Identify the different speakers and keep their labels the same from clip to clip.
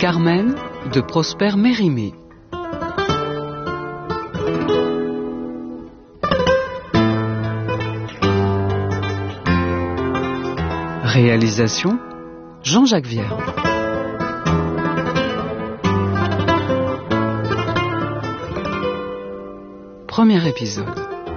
Speaker 1: Carmen de Prosper Mérimée. Réalisation Jean-Jacques Vierre. Premier épisode.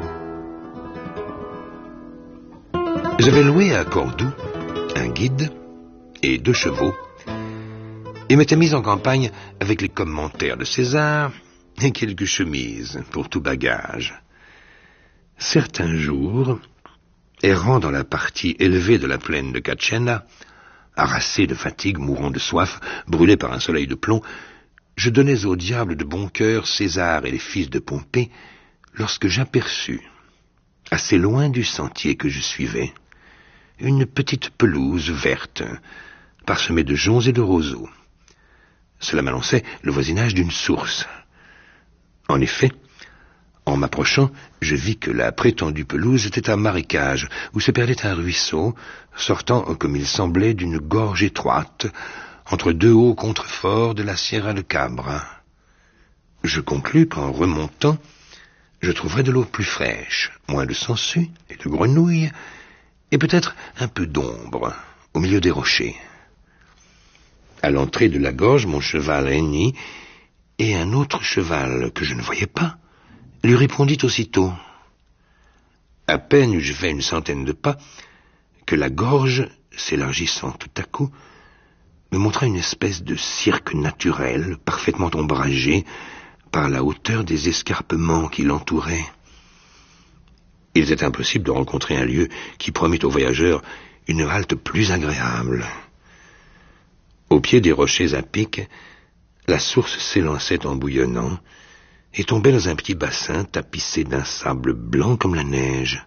Speaker 2: J'avais loué à Cordoue un guide et 2 chevaux et m'étais mis en campagne avec les commentaires de César et quelques chemises pour tout bagage. Certains jours, errant dans la partie élevée de la plaine de Cacena, harassé de fatigue, mourant de soif, brûlé par un soleil de plomb, je donnais au diable de bon cœur César et les fils de Pompée lorsque j'aperçus, assez loin du sentier que je suivais, une petite pelouse verte, parsemée de joncs et de roseaux. Cela m'annonçait le voisinage d'une source. En effet, en m'approchant, je vis que la prétendue pelouse était un marécage où se perdait un ruisseau, sortant, comme il semblait, d'une gorge étroite, entre 2 hauts contreforts de la Sierra de Cabra. Je conclus qu'en remontant, je trouverais de l'eau plus fraîche, moins de sangsues et de grenouilles, et peut-être un peu d'ombre au milieu des rochers. À l'entrée de la gorge, mon cheval hennit, et un autre cheval que je ne voyais pas lui répondit aussitôt. À peine eus-je fait une centaine de pas que la gorge, s'élargissant tout à coup, me montra une espèce de cirque naturel parfaitement ombragé par la hauteur des escarpements qui l'entouraient. Il était impossible de rencontrer un lieu qui promît aux voyageurs une halte plus agréable. Au pied des rochers à pic, la source s'élançait en bouillonnant et tombait dans un petit bassin tapissé d'un sable blanc comme la neige.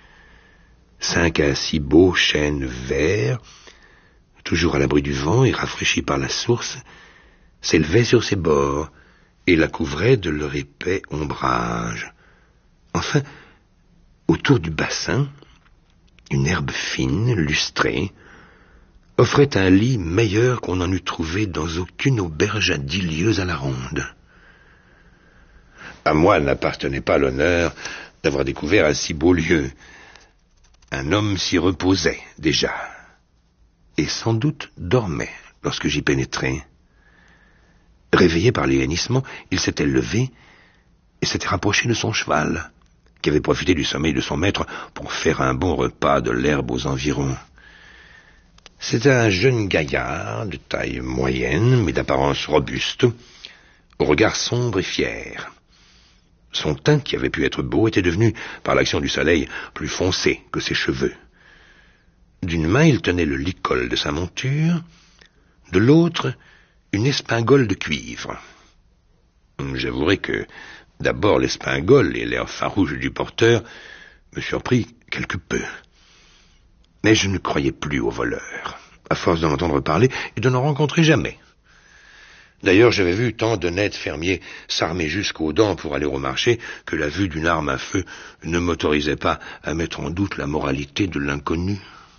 Speaker 2: 5 à 6 beaux chênes verts, toujours à l'abri du vent et rafraîchis par la source, s'élevaient sur ses bords et la couvraient de leur épais ombrage. Enfin, autour du bassin, une herbe fine, lustrée, offrait un lit meilleur qu'on n'en eût trouvé dans aucune auberge à 10 lieues à la ronde. À moi n'appartenait pas l'honneur d'avoir découvert un si beau lieu. Un homme s'y reposait déjà, et sans doute dormait lorsque j'y pénétrai. Réveillé par les hennissements, il s'était levé et s'était rapproché de son cheval, qui avait profité du sommeil de son maître pour faire un bon repas de l'herbe aux environs. C'était un jeune gaillard, de taille moyenne, mais d'apparence robuste, au regard sombre et fier. Son teint, qui avait pu être beau, était devenu, par l'action du soleil, plus foncé que ses cheveux. D'une main, il tenait le licol de sa monture, de l'autre, une espingole de cuivre. J'avouerai que, d'abord, l'espingole et l'air farouche du porteur me surprit quelque peu. Mais je ne croyais plus aux voleurs, à force d'en entendre parler et de n'en rencontrer jamais. D'ailleurs, j'avais vu tant d'honnêtes fermiers s'armer jusqu'aux dents pour aller au marché que la vue d'une arme à feu ne m'autorisait pas à mettre en doute la moralité de l'inconnu.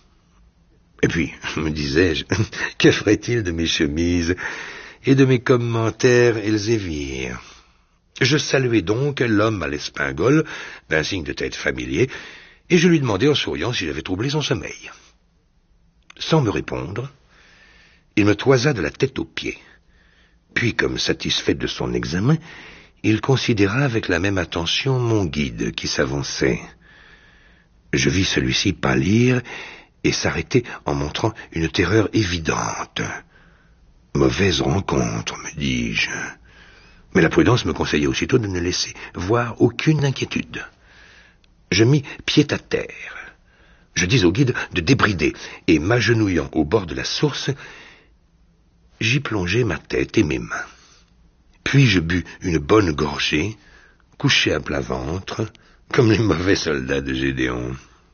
Speaker 2: Et puis, me disais-je, que ferait-il de mes chemises et de mes commentaires elzévirs? Je saluai donc l'homme à l'espingole, d'un signe de tête familier, et je lui demandai en souriant si j'avais troublé son sommeil. Sans me répondre, il me toisa de la tête aux pieds. Puis, comme satisfait de son examen, il considéra avec la même attention mon guide qui s'avançait. Je vis celui-ci pâlir et s'arrêter en montrant une terreur évidente. Mauvaise rencontre, me dis-je. Mais la prudence me conseillait aussitôt de ne laisser voir aucune inquiétude. Je mis pied à terre. Je dis au guide de débrider, et m'agenouillant au bord de la source, j'y plongeai ma tête et mes mains. Puis je bus une bonne gorgée, couché à plat ventre, comme les mauvais soldats de Gédéon.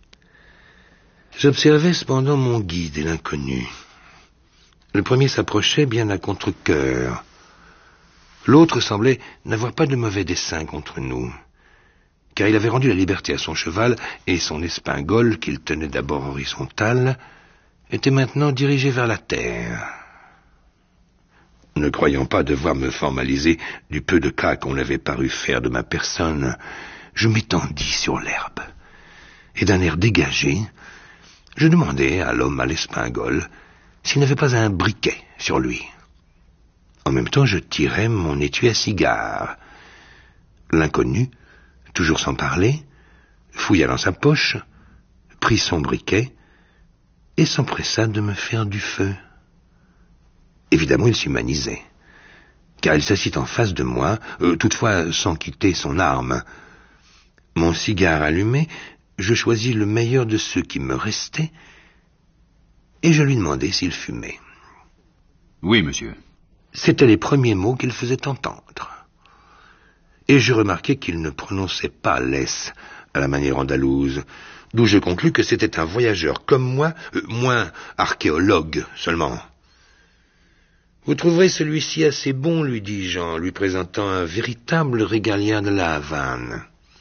Speaker 2: J'observais cependant mon guide et l'inconnu. Le premier s'approchait bien à contre-cœur. L'autre semblait n'avoir pas de mauvais dessein contre nous, car il avait rendu la liberté à son cheval, et son espingole, qu'il tenait d'abord horizontale, était maintenant dirigée vers la terre. Ne croyant pas devoir me formaliser du peu de cas qu'on avait paru faire de ma personne, je m'étendis sur l'herbe. Et d'un air dégagé, je demandai à l'homme à l'espingole s'il n'avait pas un briquet sur lui. En même temps, je tirai mon étui à cigare. L'inconnu, toujours sans parler, fouilla dans sa poche, prit son briquet et s'empressa de me faire du feu. Évidemment, il s'humanisait, car il s'assit en face de moi, toutefois sans quitter son arme. Mon cigare allumé, je choisis le meilleur de ceux qui me restaient, et je lui demandai s'il fumait.
Speaker 3: Oui, monsieur.
Speaker 2: C'étaient les premiers mots qu'il faisait entendre. Et je remarquai qu'il ne prononçait pas l'S à la manière andalouse, d'où je conclus que c'était un voyageur comme moi, moins archéologue seulement. « Vous trouverez celui-ci assez bon, lui dis-je en lui présentant un véritable régalien de la Havane. »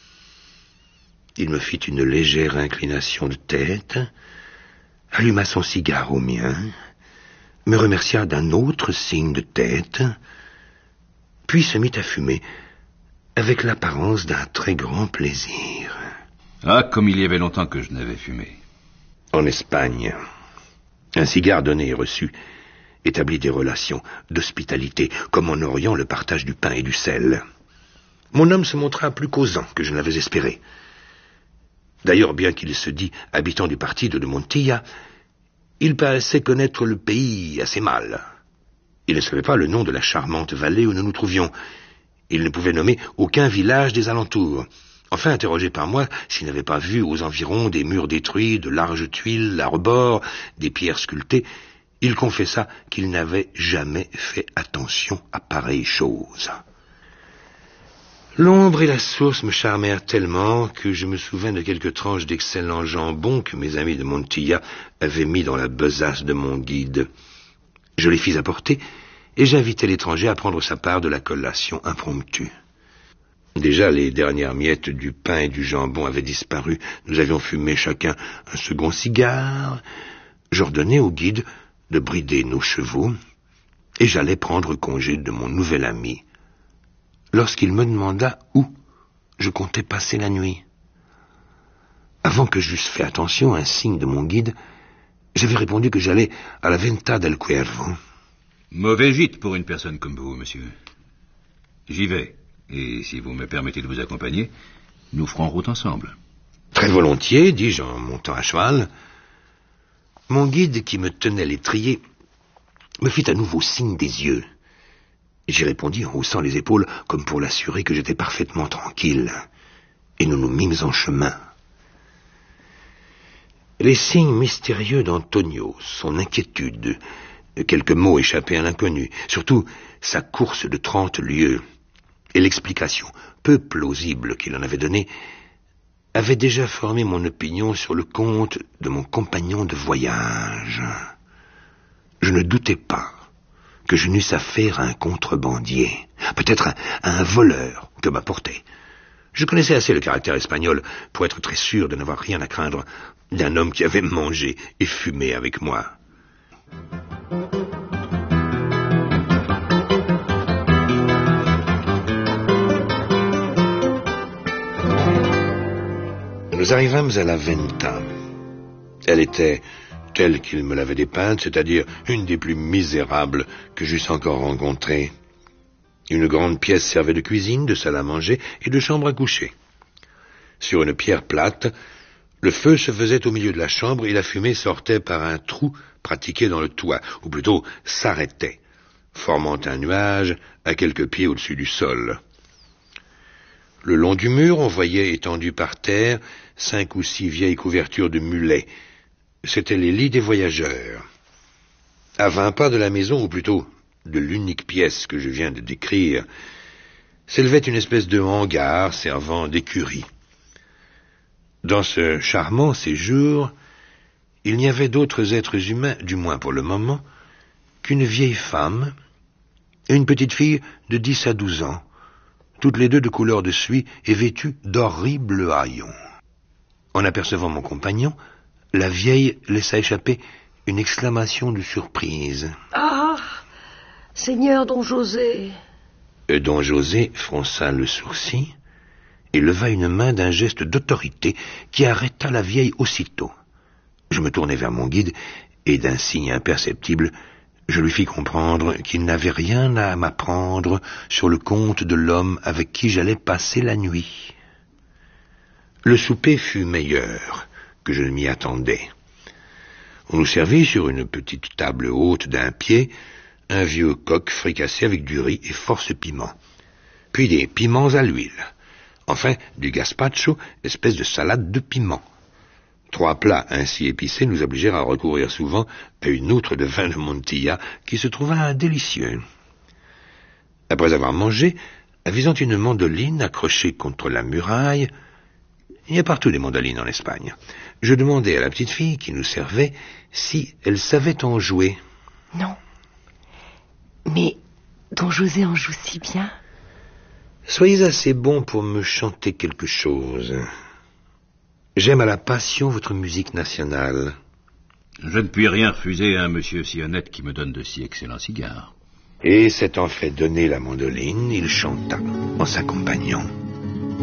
Speaker 2: Il me fit une légère inclination de tête, alluma son cigare au mien, me remercia d'un autre signe de tête, puis se mit à fumer avec l'apparence d'un très grand plaisir.
Speaker 3: Ah, comme il y avait longtemps que je n'avais fumé.
Speaker 2: En Espagne, un cigare donné et reçu établit des relations d'hospitalité, comme en Orient le partage du pain et du sel. Mon homme se montra plus causant que je ne l'avais espéré. D'ailleurs, bien qu'il se dît habitant du partido de Montilla, il paraissait connaître le pays assez mal. Il ne savait pas le nom de la charmante vallée où nous nous trouvions. Il ne pouvait nommer aucun village des alentours. Enfin, interrogé par moi s'il n'avait pas vu aux environs des murs détruits, de larges tuiles à rebord, des pierres sculptées, il confessa qu'il n'avait jamais fait attention à pareille chose. L'ombre et la source me charmèrent tellement que je me souvins de quelques tranches d'excellent jambon que mes amis de Montilla avaient mis dans la besace de mon guide. Je les fis apporter et j'invitai l'étranger à prendre sa part de la collation impromptue. Déjà, les dernières miettes du pain et du jambon avaient disparu. Nous avions fumé chacun un second cigare. J'ordonnai au guide de brider nos chevaux, et j'allais prendre congé de mon nouvel ami, lorsqu'il me demanda où je comptais passer la nuit. Avant que j'eusse fait attention à un signe de mon guide, j'avais répondu que j'allais à la Venta del Cuervo.
Speaker 3: Mauvais gîte pour une personne comme vous, monsieur. J'y vais, et si vous me permettez de vous accompagner, nous ferons route ensemble.
Speaker 2: Très volontiers, dis-je en montant à cheval. Mon guide, qui me tenait l'étrier, me fit à nouveau signe des yeux. J'y répondis en haussant les épaules, comme pour l'assurer que j'étais parfaitement tranquille. Et nous nous mîmes en chemin. Les signes mystérieux d'Antonio, son inquiétude, quelques mots échappés à l'inconnu, surtout sa course de 30 lieues, et l'explication peu plausible qu'il en avait donnée, avait déjà formé mon opinion sur le compte de mon compagnon de voyage. Je ne doutais pas que je n'eusse affaire à un contrebandier, peut-être à un voleur que m'apportait. Je connaissais assez le caractère espagnol pour être très sûr de n'avoir rien à craindre d'un homme qui avait mangé et fumé avec moi. Nous arrivâmes à la Venta. Elle était telle qu'il me l'avait dépeinte, c'est-à-dire une des plus misérables que j'eusse encore rencontrées. Une grande pièce servait de cuisine, de salle à manger et de chambre à coucher. Sur une pierre plate, le feu se faisait au milieu de la chambre et la fumée sortait par un trou pratiqué dans le toit, ou plutôt s'arrêtait, formant un nuage à quelques pieds au-dessus du sol. Le long du mur, on voyait étendues par terre 5 ou 6 vieilles couvertures de mulets. C'étaient les lits des voyageurs. À 20 pas de la maison, ou plutôt de l'unique pièce que je viens de décrire, s'élevait une espèce de hangar servant d'écurie. Dans ce charmant séjour, il n'y avait d'autres êtres humains, du moins pour le moment, qu'une vieille femme et une petite fille de 10 à 12 ans, toutes les deux de couleur de suie et vêtues d'horribles haillons. En apercevant mon compagnon, la vieille laissa échapper une exclamation de surprise.
Speaker 4: Ah, Seigneur Don José.
Speaker 2: Don José fronça le sourcil et leva une main d'un geste d'autorité qui arrêta la vieille aussitôt. Je me tournai vers mon guide et d'un signe imperceptible, je lui fis comprendre qu'il n'avait rien à m'apprendre sur le compte de l'homme avec qui j'allais passer la nuit. Le souper fut meilleur que je ne m'y attendais. On nous servit sur une petite table haute d'un pied un vieux coq fricassé avec du riz et force piment, puis des piments à l'huile, enfin du gazpacho, espèce de salade de piment. 3 plats ainsi épicés nous obligèrent à recourir souvent à une outre de vin de Montilla qui se trouva délicieux. Après avoir mangé, avisant une mandoline accrochée contre la muraille, il y a partout des mandolines en Espagne, je demandai à la petite fille qui nous servait si elle savait en jouer.
Speaker 4: Non. Mais Don José en joue si bien.
Speaker 2: Soyez assez bon pour me chanter quelque chose. J'aime à la passion votre musique nationale.
Speaker 3: Je ne puis rien refuser à un monsieur si honnête qui me donne de si excellents cigares.
Speaker 2: Et s'étant fait donner la mandoline, il chanta en s'accompagnant.